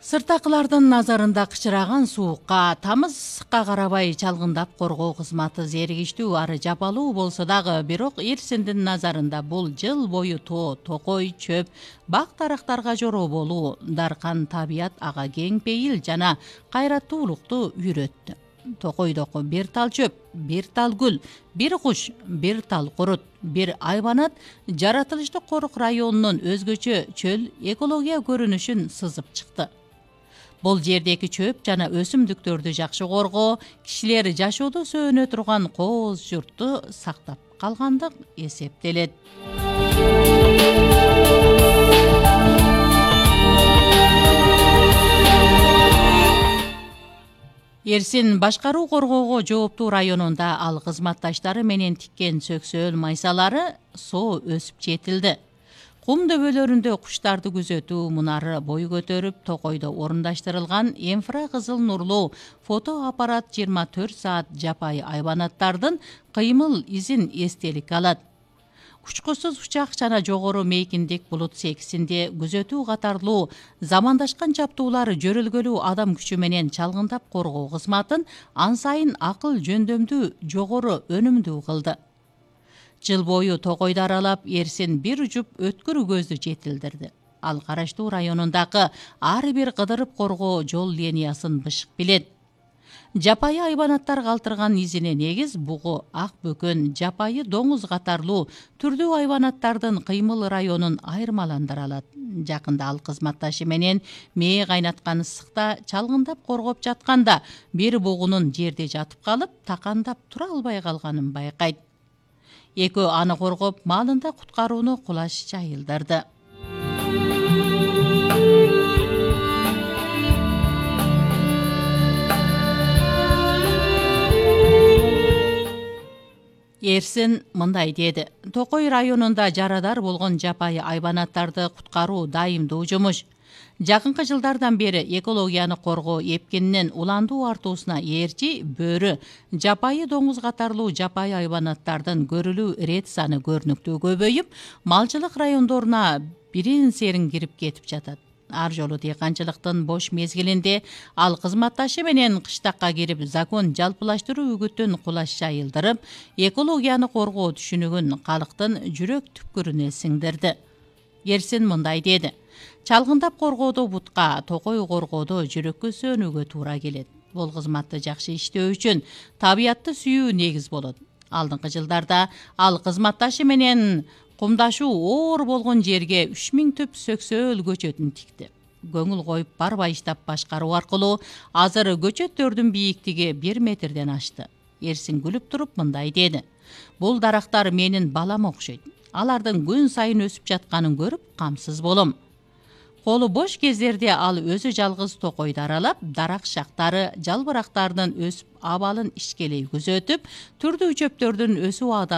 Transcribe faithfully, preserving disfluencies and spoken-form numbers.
Сыртакылардын назарында кычыраган суукка, тамызга карабай чалгындап коргоо кызматы зеригиштүү ары жапалуу болсо дагы, бирок Эрсиндин назарында бул жыл бою тоо, токой, чөп, бак дарактарга жороо болуу, даркан табият ага кең пейил жана кайраттуулукту үйрөттү. Токойдоку бир тал чөп, бир тал гүл, бир куш, бир тал курут, бир айбанат жаратылыштык корук районунун өзгөчө чөл экология көрүнүшүн сызып чыкты. Бул жердеги чөп жана өсүмдүктөрдү жакшы коргоо, кишилер жашоодо сөөнө турган кооз журтту сактап калгандык эсептелет. Эрсин башкаруу коргоого жооптуу районунда ал кызматташтары менен тиккен сөксөөл майсалары соо өсүп жетилди. Кум дөбөлөрүндө куштарды күзөтүү мунары бой көтөрүп, Токойдо орундаштырылган инфра кызыл нурлуу фотоаппарат жыйырма төрт саат жапайы айбанаттардын кыймыл изин эстеликке алат. Учкусуз учак жана жогору мейкиндик булут секисинде күзөтүү катарлуу замандашкан чаптуулар жөрөлгөлүү адам күчү менен чалгындап коргоо кызматын ан сайын акыл жөндөмдүү жогору өнүмдүү кылды. Жыл бою Токойду аралап, Эрсин бир жуп өткүр көздү жетилдирди. Ал караштуу районундагы ар бир кыдырып коргоо жол линиясын бышык билет. Жапайы айбанаттар калтырган изине негиз бугу, ак бөкөн, жапайы доңуз катарлуу түрдүү айбанаттардын кыймыл районун айырмаландыра алат. Жакында ал кызматташы менен мээ кайнаткан ысыкта чалгындап коргоп жатканда бир бугунун жерде жатып калып, такандап тура албай калганын байкайт. Экөө аны коргоп, маалында куткарууну кулаш жайылдырды. Эрсин мындай деди: Токой районунда жарадар болгон жапайы айбанаттарды куткаруу дайымдуу жумуш. Жакынкы жылдардан бери экологияны коргоо эпкининин уландуу артуусуна ээрчи, бөрү, жапайы доңуз катарлуу жапайы айбанаттардын көрүлүү ирет саны көрүнүктүү көбөйүп, малчылык райондоруна бирин серин кирип кетип жатат. Ар жолу дыйканчылыктын бош мезгилинде ал кызматташы менен кыштакка кирип, закон жалпылаштыруу үгүтүн кулаш жайылдырып, экологияны коргоо түшүнүгүн калктын жүрөк түпкүрүнө сиңдирди. Эрсин мындай деди: чалгындап коргоодо бутка, токой коргоодо жүрөккө сөөнүүгө туура келет. Бул кызматты жакшы иштөө үчүн табиятты сүйүү негиз болот. Алдыңкы жылдарда ал кызматташы менен кумдашуу оор болгон жерге үч миң түп сөксөөл көчөтүн тикти. Көңүл коюп барбай иштап башкаруу аркылуу азыр көчөттөрдүн бийиктиги бир метрден ашты. Эрсин күлүп туруп мындай деди: бул дарактар менин балам окшойт. Алардын күн сайын өсүп жатканын көрүп камсыз болом. Колу бош кездерде ал өзү жалгыз Токойду аралап, дарак шактары, жалбырактардын өсүп абалын ишкелей күзөтүп, түрдүү чөптөрдүн өсүү